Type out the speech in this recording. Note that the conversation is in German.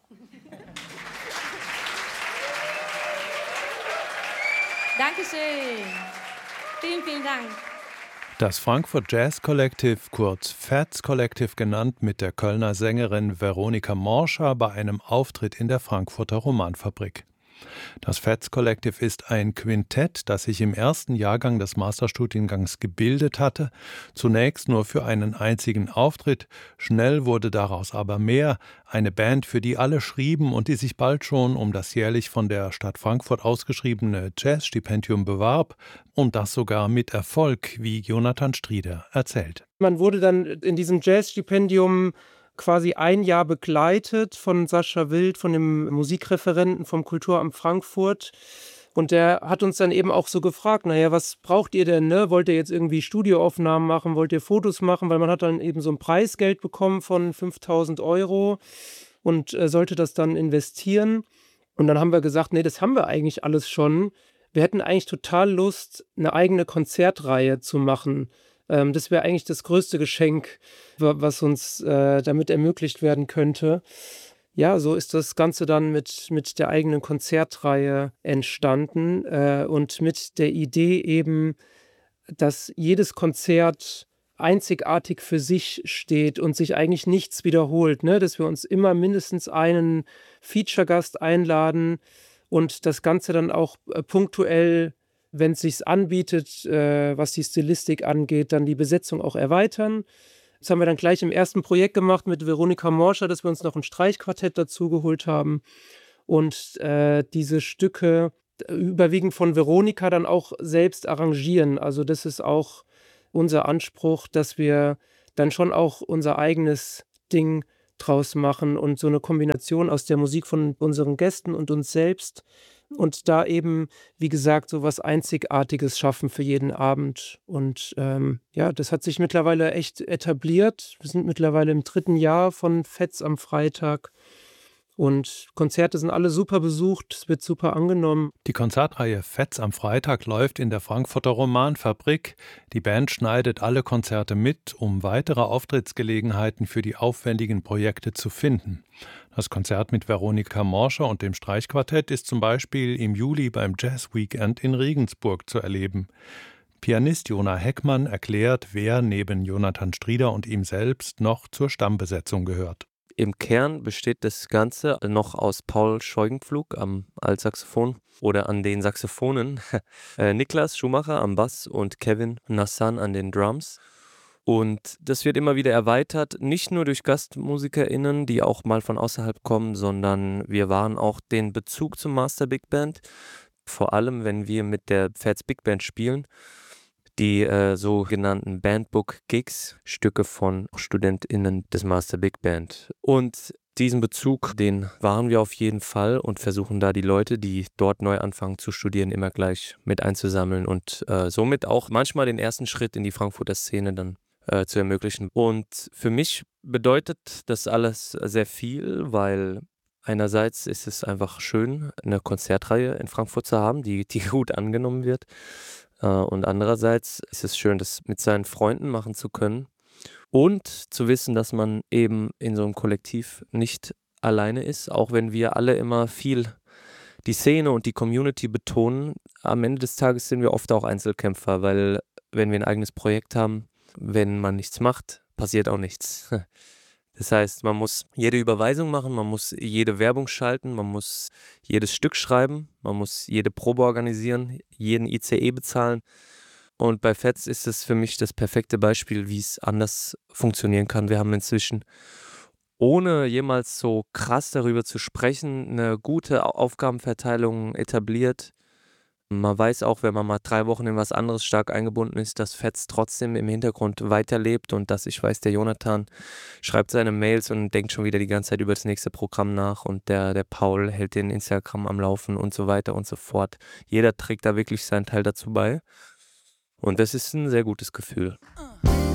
Dankeschön. Vielen, vielen Dank. Das Frankfurt Jazz Collective, kurz FETS Collective genannt, mit der Kölner Sängerin Veronika Morscher bei einem Auftritt in der Frankfurter Romanfabrik. Das FETS Collective ist ein Quintett, das sich im ersten Jahrgang des Masterstudiengangs gebildet hatte, zunächst nur für einen einzigen Auftritt, schnell wurde daraus aber mehr, eine Band, für die alle schrieben und die sich bald schon um das jährlich von der Stadt Frankfurt ausgeschriebene Jazzstipendium bewarb, und das sogar mit Erfolg, wie Jonathan Strieder erzählt. Man wurde dann in diesem Jazzstipendium quasi ein Jahr begleitet von Sascha Wild, von dem Musikreferenten vom Kulturamt Frankfurt. Und der hat uns dann eben auch so gefragt, naja, was braucht ihr denn, ne? Wollt ihr jetzt irgendwie Studioaufnahmen machen, wollt ihr Fotos machen? Weil man hat dann eben so ein Preisgeld bekommen von 5.000 € und sollte das dann investieren. Und dann haben wir gesagt, nee, das haben wir eigentlich alles schon. Wir hätten eigentlich total Lust, eine eigene Konzertreihe zu machen. Das wäre eigentlich das größte Geschenk, was uns damit ermöglicht werden könnte. Ja, so ist das Ganze dann mit der eigenen Konzertreihe entstanden und mit der Idee eben, dass jedes Konzert einzigartig für sich steht und sich eigentlich nichts wiederholt, ne? Dass wir uns immer mindestens einen Feature-Gast einladen und das Ganze dann auch punktuell, wenn es sich anbietet, was die Stilistik angeht, dann die Besetzung auch erweitern. Das haben wir dann gleich im ersten Projekt gemacht mit Veronika Morscher, dass wir uns noch ein Streichquartett dazu geholt haben und diese Stücke überwiegend von Veronika dann auch selbst arrangieren. Also das ist auch unser Anspruch, dass wir dann schon auch unser eigenes Ding draus machen und so eine Kombination aus der Musik von unseren Gästen und uns selbst und da eben, wie gesagt, so was Einzigartiges schaffen für jeden Abend. Und ja, das hat sich mittlerweile echt etabliert. Wir sind mittlerweile im 3. Jahr von FETS am Freitag. Und Konzerte sind alle super besucht, es wird super angenommen. Die Konzertreihe FETS am Freitag läuft in der Frankfurter Romanfabrik. Die Band schneidet alle Konzerte mit, um weitere Auftrittsgelegenheiten für die aufwendigen Projekte zu finden. Das Konzert mit Veronika Morscher und dem Streichquartett ist zum Beispiel im Juli beim Jazz Weekend in Regensburg zu erleben. Pianist Jona Heckmann erklärt, wer neben Jonathan Strieder und ihm selbst noch zur Stammbesetzung gehört. Im Kern besteht das Ganze noch aus Paul Scheugenpflug am Altsaxophon oder an den Saxophonen, Niklas Schumacher am Bass und Kevin Nassan an den Drums. Und das wird immer wieder erweitert, nicht nur durch GastmusikerInnen, die auch mal von außerhalb kommen, sondern wir wahren auch den Bezug zum Master Big Band, vor allem wenn wir mit der FETS Big Band spielen. Die sogenannten Bandbook-Gigs, Stücke von StudentInnen des Master Big Band. Und diesen Bezug, den wahren wir auf jeden Fall und versuchen da die Leute, die dort neu anfangen zu studieren, immer gleich mit einzusammeln und somit auch manchmal den ersten Schritt in die Frankfurter Szene dann zu ermöglichen. Und für mich bedeutet das alles sehr viel, weil einerseits ist es einfach schön, eine Konzertreihe in Frankfurt zu haben, die gut angenommen wird. Und andererseits ist es schön, das mit seinen Freunden machen zu können und zu wissen, dass man eben in so einem Kollektiv nicht alleine ist, auch wenn wir alle immer viel die Szene und die Community betonen. Am Ende des Tages sind wir oft auch Einzelkämpfer, weil wenn wir ein eigenes Projekt haben, wenn man nichts macht, passiert auch nichts. Das heißt, man muss jede Überweisung machen, man muss jede Werbung schalten, man muss jedes Stück schreiben, man muss jede Probe organisieren, jeden ICE bezahlen. Und bei FETS ist es für mich das perfekte Beispiel, wie es anders funktionieren kann. Wir haben inzwischen, ohne jemals so krass darüber zu sprechen, eine gute Aufgabenverteilung etabliert. Man weiß auch, wenn man mal 3 Wochen in was anderes stark eingebunden ist, dass FETS trotzdem im Hintergrund weiterlebt und dass ich weiß, der Jonathan schreibt seine Mails und denkt schon wieder die ganze Zeit über das nächste Programm nach und der Paul hält den Instagram am Laufen und so weiter und so fort. Jeder trägt da wirklich seinen Teil dazu bei und das ist ein sehr gutes Gefühl.